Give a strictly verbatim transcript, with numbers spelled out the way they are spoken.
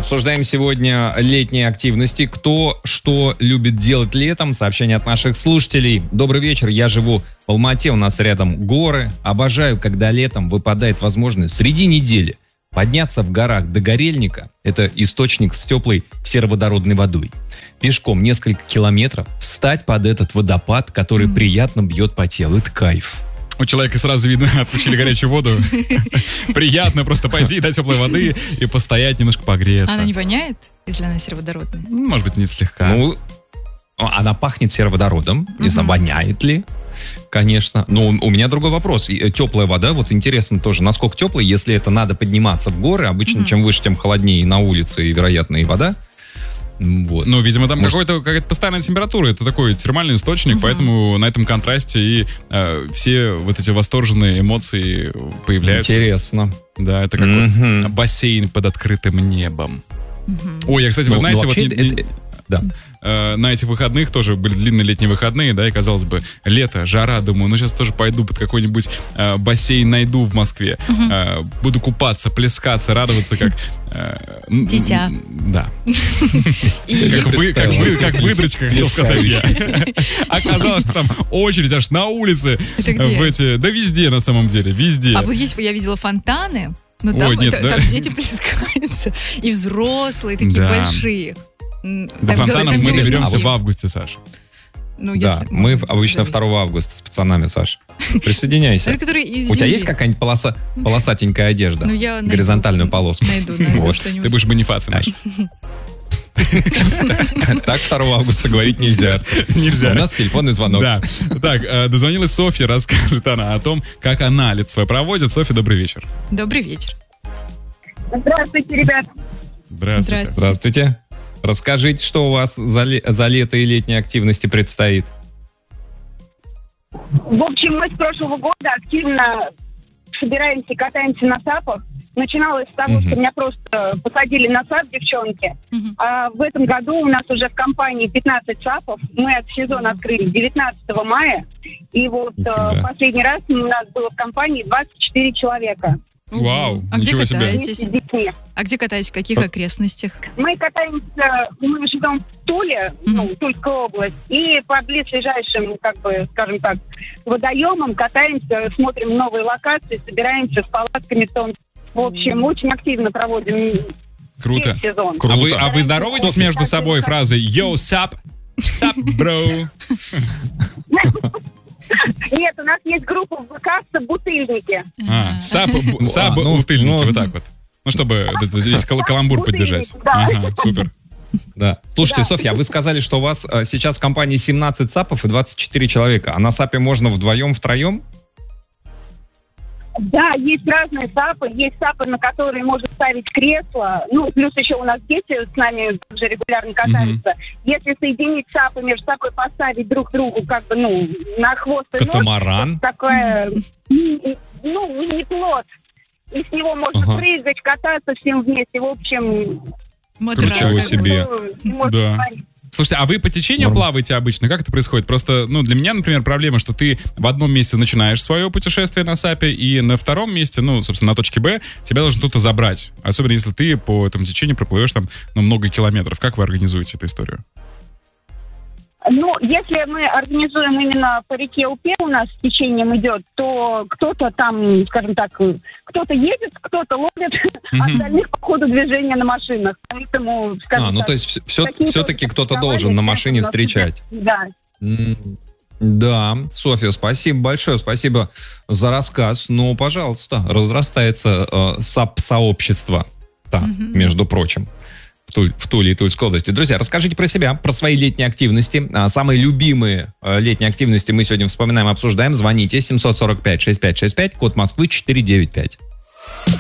Обсуждаем сегодня летние активности. Кто что любит делать летом? Сообщение от наших слушателей. Добрый вечер, я живу в Алмате, у нас рядом горы. Обожаю, когда летом выпадает возможность среди недели подняться в горах до Горельника. Это источник с теплой сероводородной водой. Пешком несколько километров встать под этот водопад, который mm. приятно бьет по телу. Это кайф. У человека сразу видно, отключили горячую воду. Приятно просто пойти, дать теплой воды и постоять, немножко погреться. Она не воняет, если она сероводородная? Может быть, не слегка. Ну, она пахнет сероводородом. Не знаю, воняет ли? Конечно. Но у меня другой вопрос. Теплая вода, вот интересно тоже, насколько теплая, если это надо подниматься в горы. Обычно, чем выше, тем холоднее и на улице, и, вероятно, и вода. Вот. Ну, видимо, там Может... какой-то, какая-то постоянная температура. Это такой термальный источник, uh-huh. поэтому на этом контрасте и э, все вот эти восторженные эмоции появляются. Интересно. Да, это как uh-huh. вот бассейн под открытым небом. Uh-huh. Ой, я, кстати, вы ну, знаете, вот... Не, это... не, да. э, на этих выходных тоже были длинные летние выходные, да, и, казалось бы, лето, жара, думаю, ну, сейчас тоже пойду под какой-нибудь э, бассейн найду в Москве. Uh-huh. Э, буду купаться, плескаться, радоваться, как... Э, Дитя. Да. Как выдрочка, хотел сказать я. Оказалось, что там очередь аж на улице. Это где? Да везде, на самом деле, везде. А вы есть, я видела фонтаны, но там дети плескаются. И взрослые, такие большие. До фонтанов мы доберемся в августе, Саша. Ну, да, мы обычно второго августа с пацанами, Саш. Присоединяйся. У тебя есть какая-нибудь полоса, полосатенькая одежда? Ну, я горизонтальную найду, полоску. Найду, найду вот. Ты будешь Бонифаций наш. Так второго августа говорить нельзя. Нельзя. У нас телефонный звонок. Да. Так, дозвонилась Софья, расскажет она о том, как она лето свое проводит. Софья, добрый вечер. Добрый вечер. Здравствуйте, ребят. Здравствуйте. Здравствуйте. Расскажите, что у вас за, ле- за лето и летние активности предстоит? В общем, мы с прошлого года активно собираемся, катаемся на сапах. Начиналось с того, uh-huh. что меня просто посадили на сап девчонки. Uh-huh. А в этом году у нас уже в компании пятнадцать сапов. Мы этот сезон открыли девятнадцатого мая. И вот uh, последний раз у нас было в компании двадцать четыре человека. Вау, а где катаетесь? Себе. А где катаетесь? В каких окрестностях? Мы катаемся, мы живем в Туле, mm-hmm. ну, Тульская область, и по близлежащим, как бы, скажем так, водоемам катаемся, смотрим новые локации, собираемся с палатками в том. В общем, очень активно проводим Круто. весь сезон. Круто. А вы, а вы здороваетесь между собой фразой «Yo, sup, sup, bro»? Нет, у нас есть группа в ВК «Собутыльники». А, «Саб-бутыльники», вот так вот. Ну, чтобы здесь каламбур поддержать. Ага, супер. Да. Слушайте, Софья, а вы сказали, что у вас сейчас в компании семнадцать сапов и двадцать четыре человека. А на сапе можно вдвоем, втроем? Да, есть разные сапы. Есть сапы, на которые можно ставить кресло. Ну, плюс еще у нас дети с нами уже регулярно катаются. Mm-hmm. Если соединить сапы, между собой поставить друг другу, как бы, ну, на хвост и катамаран. нос, такое, mm-hmm. ну, мини-плот. И с него можно uh-huh. прыгать, кататься всем вместе. В общем... Ничего себе. Да. Слушайте, а вы по течению Норм. плаваете обычно? Как это происходит? Просто, ну, для меня, например, проблема, что ты в одном месте начинаешь свое путешествие на сапе, и на втором месте, ну, собственно, на точке Б, тебя должен кто-то забрать. Особенно, если ты по этому течению проплывешь там, ну, много километров. Как вы организуете эту историю? Ну, если мы организуем именно по реке Упе, у нас с течением идет, то кто-то там, скажем так, кто-то едет, кто-то ловит, mm-hmm. остальных по ходу движения на машинах. Поэтому, скажем а, ну так, то есть все, все-таки кто-то должен на машине встречать. Да. Mm-hmm. Да, Софья, спасибо большое, спасибо за рассказ. Ну, пожалуйста, разрастается э, сап-сообщество, да, mm-hmm. между прочим. В, Туль, в Туле и Тульской области. Друзья, расскажите про себя, про свои летние активности. А, самые любимые а, летние активности мы сегодня вспоминаем, обсуждаем. Звоните семь сорок пять шестьдесят пять шестьдесят пять, код Москвы четыреста девяносто пять.